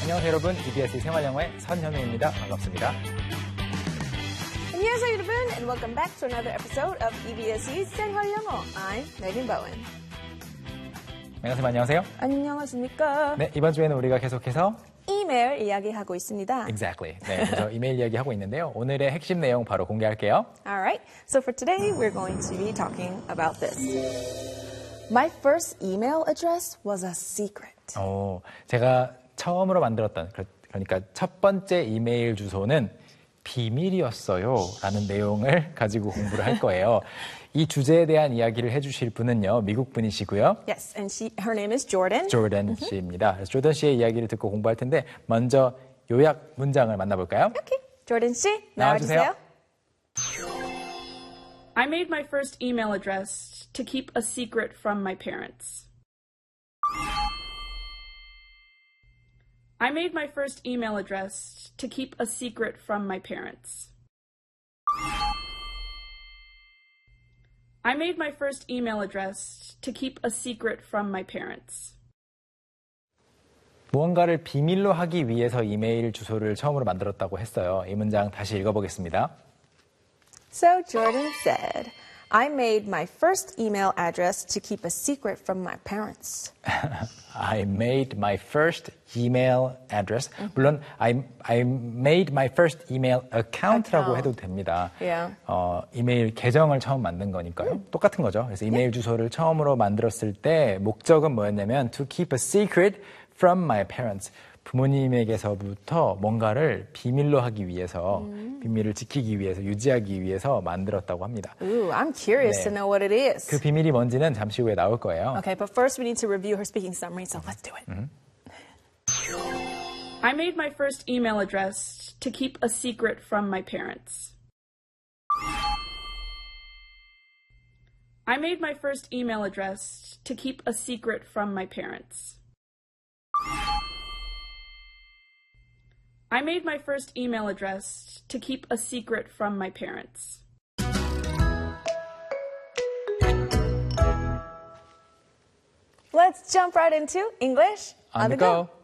안녕하세요 여러분, EBS 생활영어의 선현우입니다. 반갑습니다. 안녕하세요 여러분, and welcome back to another episode of EBS의 생활영어. I'm Megan Bowen. 안녕하세요. 안녕하십니까? 네, 이번 주에는 우리가 계속해서 이메일 이야기하고 있습니다. Exactly. 네, 그래서 이메일 이야기하고 있는데요. 오늘의 핵심 내용 바로 공개할게요. Alright, so for today we're going to be talking about this. My first email address was a secret. 제가 처음으로 만들었던, 그러니까 첫 번째 이메일 주소는 비밀이었어요 라는 내용을 가지고 공부를 할 거예요. 이 주제에 대한 이야기를 해주실 분은요, 미국 분이시고요. Yes, and her name is Jordan. 조던 씨입니다. 그래서 조던 씨의 이야기를 듣고 공부할 텐데 먼저 요약 문장을 만나볼까요? Okay, Jordan 씨, 나와주세요. I made my first email address to keep a secret from my parents. I made my first email address to keep a secret from my parents. I made my first email address to keep a secret from my parents. 무언가를 비밀로 하기 위해서 이메일 주소를 처음으로 만들었다고 했어요. 이 문장 다시 읽어보겠습니다. So Jordan said, I made my first email address to keep a secret from my parents. I made my first email address. 물론 I made my first email account라고 해도 됩니다. Yeah. 이메일 계정을 처음 만든 거니까요. 똑같은 거죠. 그래서 이메일 주소를 처음으로 만들었을 때 목적은 뭐였냐면 to keep a secret from my parents. 부모님에게서부터 뭔가를 비밀로 하기 위해서, 비밀을 지키기 위해서, 유지하기 위해서 만들었다고 합니다. Ooh, I'm curious to know what it is. 그 비밀이 뭔지는 잠시 후에 나올 거예요. Okay, but first we need to review her speaking summary, so let's do it. I made my first email address to keep a secret from my parents. I made my first email address to keep a secret from my parents. I made my first email address to keep a secret from my parents. Let's jump right into English On the go.